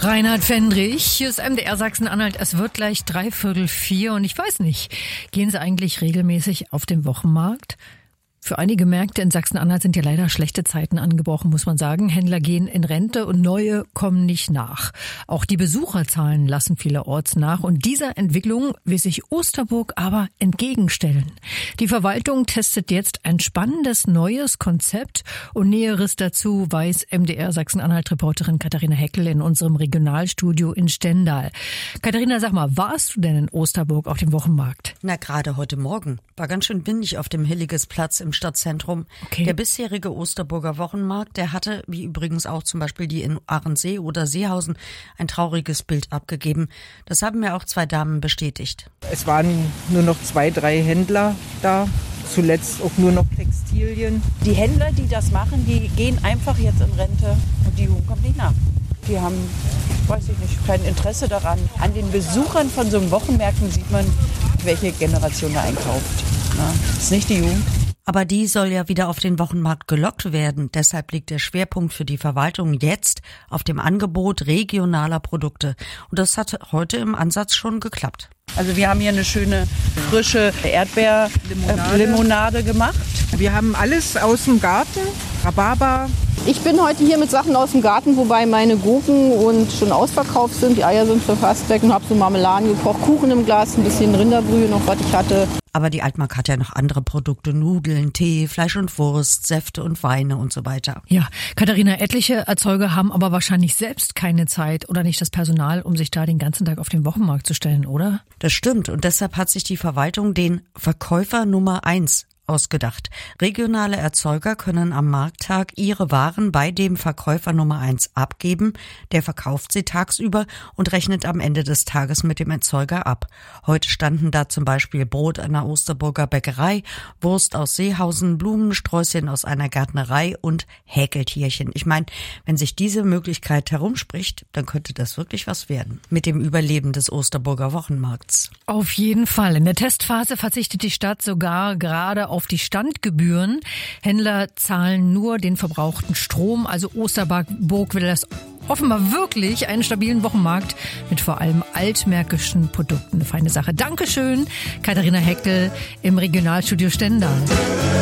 Reinhard Fendrich, hier ist MDR Sachsen-Anhalt. Es wird gleich 3:45 und ich weiß nicht, gehen Sie eigentlich regelmäßig auf den Wochenmarkt? Für einige Märkte in Sachsen-Anhalt sind ja leider schlechte Zeiten angebrochen, muss man sagen. Händler gehen in Rente und neue kommen nicht nach. Auch die Besucherzahlen lassen vielerorts nach. Und dieser Entwicklung will sich Osterburg aber entgegenstellen. Die Verwaltung testet jetzt ein spannendes neues Konzept. Und Näheres dazu weiß MDR Sachsen-Anhalt-Reporterin Katharina Heckel in unserem Regionalstudio in Stendal. Katharina, sag mal, warst du denn in Osterburg auf dem Wochenmarkt? Na, gerade heute Morgen. War ganz schön windig auf dem Hilligesplatz im Stadtzentrum. Okay. Der bisherige Osterburger Wochenmarkt, der hatte, wie übrigens auch zum Beispiel die in Ahrensee oder Seehausen, ein trauriges Bild abgegeben. Das haben mir auch 2 Damen bestätigt. Es waren nur noch 2, 3 Händler da. Zuletzt auch nur noch Textilien. Die Händler, die das machen, die gehen einfach jetzt in Rente und die Jugend kommt nicht nach. Die haben, weiß ich nicht, kein Interesse daran. An den Besuchern von so einem Wochenmärkten sieht man, welche Generation da einkauft. Das ist nicht die Jugend. Aber die soll ja wieder auf den Wochenmarkt gelockt werden. Deshalb liegt der Schwerpunkt für die Verwaltung jetzt auf dem Angebot regionaler Produkte. Und das hat heute im Ansatz schon geklappt. Also wir haben hier eine schöne, frische Erdbeerlimonade gemacht. Wir haben alles aus dem Garten, Rhabarber. Ich bin heute hier mit Sachen aus dem Garten, wobei meine Gurken und schon ausverkauft sind. Die Eier sind verfasst weg und habe so Marmeladen gekocht, Kuchen im Glas, ein bisschen Rinderbrühe noch, was ich hatte. Aber die Altmark hat ja noch andere Produkte, Nudeln, Tee, Fleisch und Wurst, Säfte und Weine und so weiter. Ja, Katharina, etliche Erzeuger haben aber wahrscheinlich selbst keine Zeit oder nicht das Personal, um sich da den ganzen Tag auf den Wochenmarkt zu stellen, oder? Das stimmt und deshalb hat sich die Verwaltung den Verkäufer Nummer 1 ausgedacht. Regionale Erzeuger können am Markttag ihre Waren bei dem Verkäufer Nummer 1 abgeben. Der verkauft sie tagsüber und rechnet am Ende des Tages mit dem Erzeuger ab. Heute standen da zum Beispiel Brot einer Osterburger Bäckerei, Wurst aus Seehausen, Blumensträußchen aus einer Gärtnerei und Häkeltierchen. Ich meine, wenn sich diese Möglichkeit herumspricht, dann könnte das wirklich was werden mit dem Überleben des Osterburger Wochenmarkts. Auf jeden Fall. In der Testphase verzichtet die Stadt sogar gerade auf die Standgebühren. Händler zahlen nur den verbrauchten Strom. Also Osterburg will das offenbar wirklich einen stabilen Wochenmarkt mit vor allem altmärkischen Produkten. Eine feine Sache. Dankeschön, Katharina Heckel im Regionalstudio Stendal.